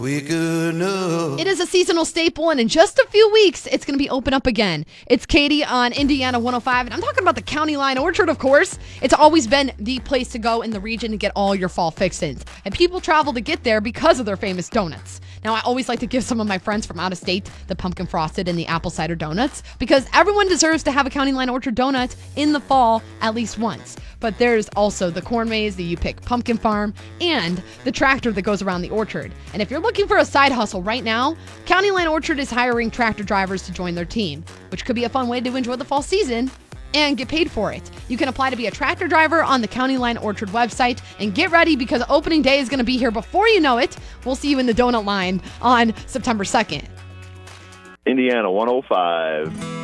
It is a seasonal staple, and in just a few weeks, it's going to be open up again. It's Katie on Indiana 105, and I'm talking about the County Line Orchard, of course. It's always been the place to go in the region to get all your fall fixins, and people travel to get there because of their famous donuts. Now, I always like to give some of my friends from out of state the pumpkin frosted and the apple cider donuts because everyone deserves to have a County Line Orchard donut in the fall at least once. But there's also the corn maze, the You Pick Pumpkin Farm, and the tractor that goes around the orchard. And if you're looking for a side hustle right now, County Line Orchard is hiring tractor drivers to join their team, which could be a fun way to enjoy the fall season and get paid for it. You can apply to be a tractor driver on the County Line Orchard website, and get ready because opening day is going to be here before you know it. We'll see you in the donut line on September 2nd. Indiana 105.